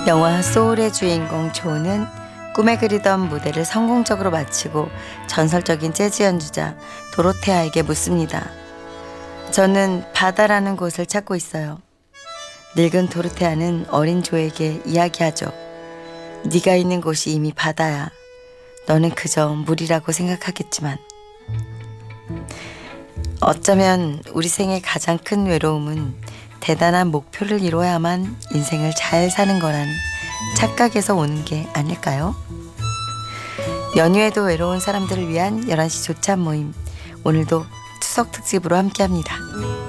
영화 소울의 주인공 조는 꿈에 그리던 무대를 성공적으로 마치고 전설적인 재즈 연주자 도로테아에게 묻습니다. 저는 바다라는 곳을 찾고 있어요. 늙은 도로테아는 어린 조에게 이야기하죠. 네가 있는 곳이 이미 바다야. 너는 그저 물이라고 생각하겠지만. 어쩌면 우리 생의 가장 큰 외로움은 대단한 목표를 이뤄야만 인생을 잘 사는 거란 착각에서 오는 게 아닐까요? 연휴에도 외로운 사람들을 위한 11시 조찬 모임, 오늘도 추석 특집으로 함께합니다.